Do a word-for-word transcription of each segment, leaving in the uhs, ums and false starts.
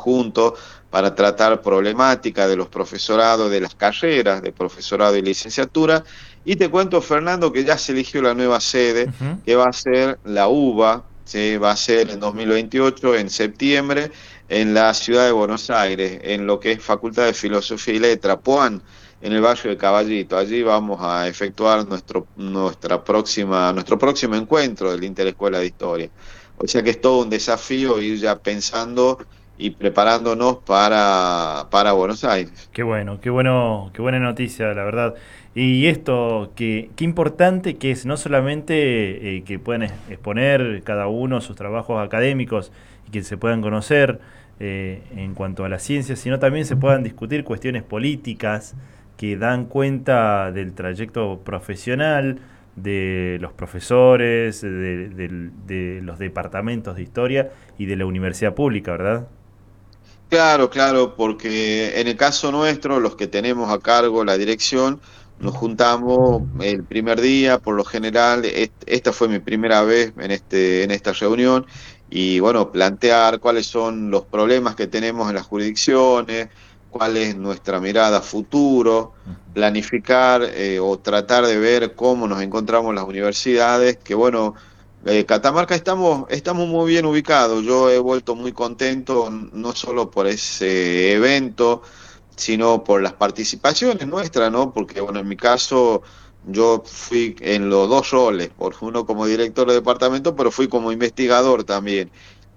conjunto para tratar problemática de los profesorados, de las carreras de profesorado y licenciatura. Y te cuento, Fernando, que ya se eligió la nueva sede, Ujú. que va a ser la UBA, ¿sí? Va a ser en dos mil veintiocho, en septiembre, en la ciudad de Buenos Aires, en lo que es Facultad de Filosofía y Letra, PUAN, en el barrio de Caballito. Allí vamos a efectuar nuestro, nuestra próxima, nuestro próximo encuentro del Interescuela de Historia. O sea que es todo un desafío ir ya pensando y preparándonos para, para Buenos Aires. Qué bueno, qué bueno, qué buena noticia, la verdad. Y esto, qué, qué importante que es no solamente eh, que puedan es- exponer cada uno sus trabajos académicos y que se puedan conocer eh, en cuanto a la ciencia, sino también se puedan discutir cuestiones políticas que dan cuenta del trayecto profesional de los profesores, de, del- de los departamentos de historia y de la universidad pública, ¿verdad? Claro, claro, porque en el caso nuestro, los que tenemos a cargo la dirección, nos juntamos el primer día, por lo general, est- esta fue mi primera vez en este, en esta reunión, y bueno, plantear cuáles son los problemas que tenemos en las jurisdicciones, cuál es nuestra mirada a futuro, planificar eh, o tratar de ver cómo nos encontramos las universidades, que bueno, eh, Catamarca estamos, estamos muy bien ubicados. Yo he vuelto muy contento, no solo por ese evento, sino por las participaciones nuestras, ¿no? Porque, bueno, en mi caso, yo fui en los dos roles, por uno como director de departamento, pero fui como investigador también.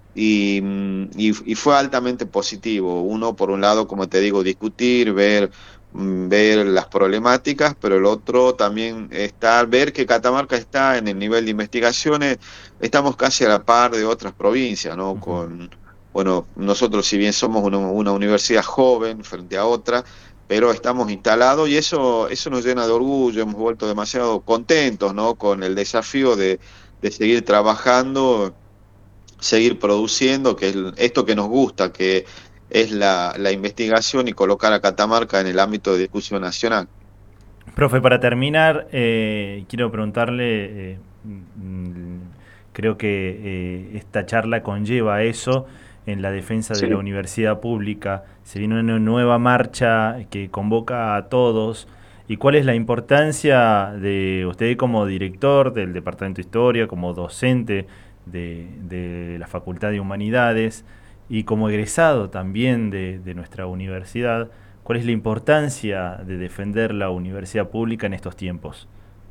Y, mm, y, y fue altamente positivo. Uno, por un lado, como te digo, discutir, ver, mm, ver las problemáticas, pero el otro también está, ver que Catamarca está en el nivel de investigaciones, estamos casi a la par de otras provincias, ¿no? Ujú. Con, bueno, nosotros si bien somos una, una universidad joven frente a otra, pero estamos instalados y eso, eso nos llena de orgullo, hemos vuelto demasiado contentos, ¿no? Con el desafío de, de seguir trabajando, seguir produciendo, que es esto que nos gusta, que es la, la investigación y colocar a Catamarca en el ámbito de discusión nacional. Profe, para terminar, eh, quiero preguntarle, eh, mm, creo que eh, esta charla conlleva eso en la defensa de la Sí. universidad pública. Se viene una nueva marcha que convoca a todos. ¿Y cuál es la importancia de usted como director del Departamento de Historia, como docente de, de la Facultad de Humanidades y como egresado también de, de nuestra universidad? ¿Cuál es la importancia de defender la universidad pública en estos tiempos?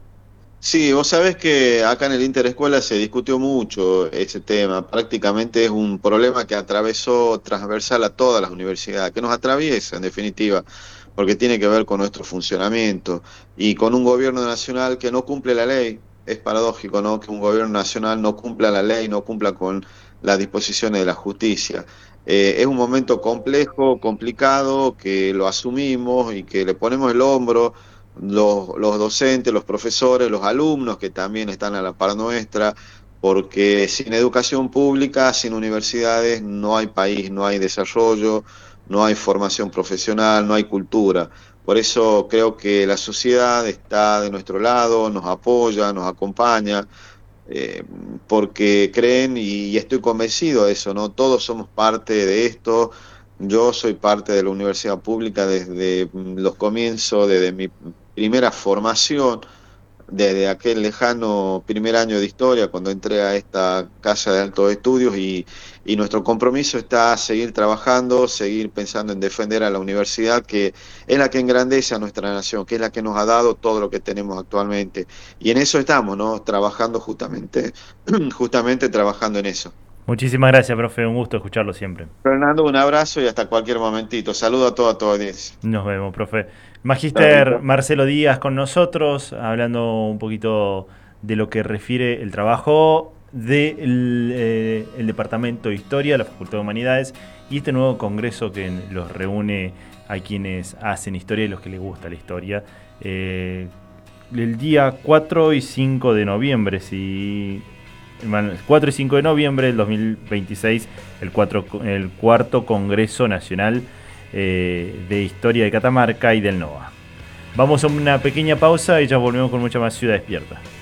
Sí, vos sabés que acá en el Interescuela se discutió mucho ese tema. Prácticamente es un problema que atravesó transversal a todas las universidades, que nos atraviesa en definitiva, porque tiene que ver con nuestro funcionamiento y con un gobierno nacional que no cumple la ley. Es paradójico, ¿no? Que un gobierno nacional no cumpla la ley, no cumpla con las disposiciones de la justicia. Eh, es un momento complejo, complicado, que lo asumimos y que le ponemos el hombro los, los docentes, los profesores, los alumnos que también están a la par nuestra, porque sin educación pública, sin universidades, no hay país, no hay desarrollo, no hay formación profesional, no hay cultura. Por eso creo que la sociedad está de nuestro lado, nos apoya, nos acompaña, eh, porque creen, y, y estoy convencido de eso, ¿no? Todos somos parte de esto. Yo soy parte de la universidad pública desde mm, los comienzos, desde mi primera formación, desde aquel lejano primer año de historia, cuando entré a esta casa de altos estudios, y, y nuestro compromiso está seguir trabajando, seguir pensando en defender a la universidad, que es la que engrandece a nuestra nación, que es la que nos ha dado todo lo que tenemos actualmente. Y en eso estamos, ¿no? Trabajando justamente, justamente trabajando en eso. Muchísimas gracias, profe. Un gusto escucharlo siempre. Fernando, un abrazo y hasta cualquier momentito. Saludo a toda tu audiencia. Nos vemos, profe. Chao, Magíster Nico. Marcelo Díaz con nosotros, hablando un poquito de lo que refiere el trabajo del eh, el Departamento de Historia, la Facultad de Humanidades y este nuevo congreso que los reúne a quienes hacen historia y los que les gusta la historia. Eh, el día cuatro y cinco de noviembre, si cuatro y cinco de noviembre del dos mil veintiséis, el, cuatro, el cuarto Congreso Nacional eh, de Historia de Catamarca y del NOA. Vamos a una pequeña pausa y ya volvemos con mucha más Ciudad Despierta.